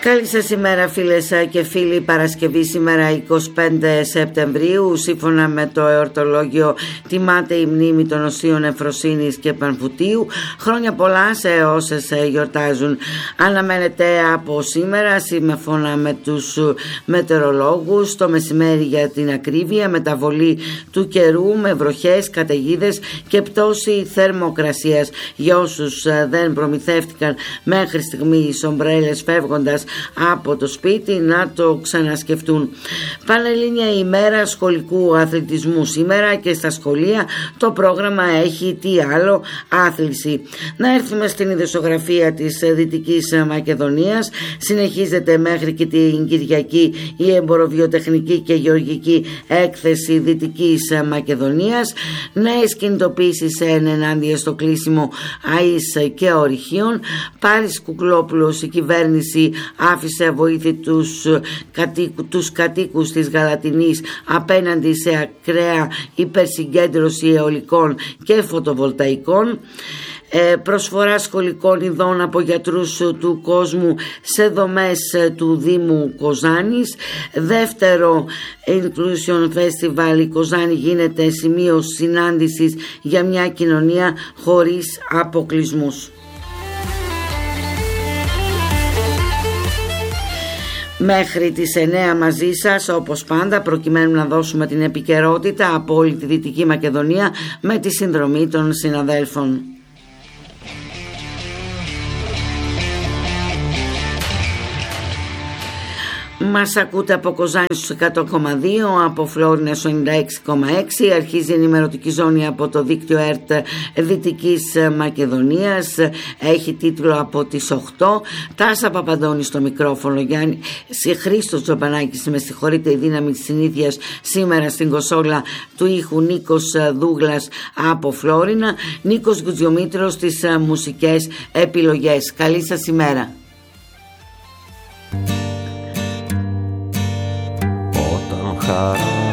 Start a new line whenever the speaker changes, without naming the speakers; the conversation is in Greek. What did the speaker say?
Καλή σας ημέρα φίλες και φίλοι. Παρασκευή σήμερα 25 Σεπτεμβρίου. Σύμφωνα με το εορτολόγιο τιμάται η μνήμη των Οσίων Εφροσύνης και Πανφουτίου. Χρόνια πολλά σε όσες γιορτάζουν. Αναμένεται από σήμερα, σύμφωνα με τους μετεωρολόγους, το μεσημέρι για την ακρίβεια, μεταβολή του καιρού με βροχές, καταιγίδες και πτώση θερμοκρασίας. Για όσους δεν προμηθεύτηκαν μέχρι στιγμής ομπρέλες φεύγοντας από το σπίτι, να το ξανασκεφτούν. Πανελλήνια ημέρα σχολικού αθλητισμού σήμερα και στα σχολεία το πρόγραμμα έχει τι άλλο, άθληση. Να έρθουμε στην ειδησιογραφία της Δυτικής Μακεδονίας. Συνεχίζεται μέχρι και την Κυριακή η εμποροβιοτεχνική και γεωργική έκθεση Δυτικής Μακεδονίας. Νέες κινητοποίησεις ενάντια στο κλείσιμο ΑΙΣ και ορυχείων. Πάρης Κουκλόπουλος, η κυβέρνηση άφησε αβοήθητους τους κατοίκους της Γαλατινής απέναντι σε ακραία υπερσυγκέντρωση αιωλικών και φωτοβολταϊκών. Προσφορά σχολικών ειδών από γιατρούς του κόσμου σε δομές του Δήμου Κοζάνης. Δεύτερο Inclusion Festival η Κοζάνη γίνεται σημείο συνάντησης για μια κοινωνία χωρίς αποκλεισμούς. Μέχρι τις 9 μαζί σας, όπως πάντα, προκειμένου να δώσουμε την επικαιρότητα από όλη τη Δυτική Μακεδονία με τη συνδρομή των συναδέλφων. Μας ακούτε από Κοζάνη στους 100,2, από Φλόρινα στους 96,6. Αρχίζει η ενημερωτική ζώνη από το δίκτυο ΕΡΤ Δυτικής Μακεδονίας. Έχει τίτλο από τις 8. Τάσα Παπαντώνη στο μικρόφωνο, Γιάννη Χρήστος Τζομπανάκης, με συγχωρείτε, η δύναμη της συνήθειας σήμερα στην κονσόλα του ήχου Νίκος Δούγλας από Φλόρινα, Νίκος Γκουτζιομήτρος στις μουσικές επιλογές. Καλή σας ημέρα.
Χαρά